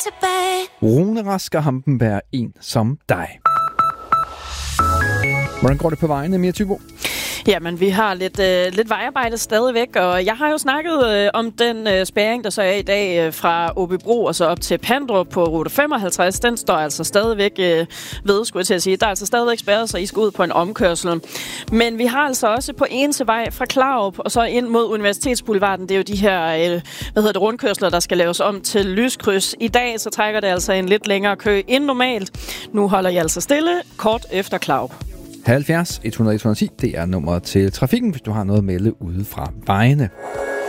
tilbage. Rune Rask og Hampenberg, en som dig. Hvordan går det på vejene, Mia Thybo? Jamen, vi har lidt vejarbejde stadigvæk, og jeg har jo snakket om den spærring, der så er i dag fra Åbybro og så op til Pandrup på rute 55. Den står altså stadigvæk ved, skulle jeg til at sige. Der er altså stadigvæk spærret, så I skal ud på en omkørsel. Men vi har altså også på Ensevej fra Klarup og så ind mod Universitetsboulevarden. Det er jo de her rundkørsler, der skal laves om til lyskryds. I dag så trækker det altså en lidt længere kø end normalt. Nu holder I altså stille kort efter Klarup. 70 100 110, det er nummeret til trafikken, hvis du har noget at melde ude fra vejene.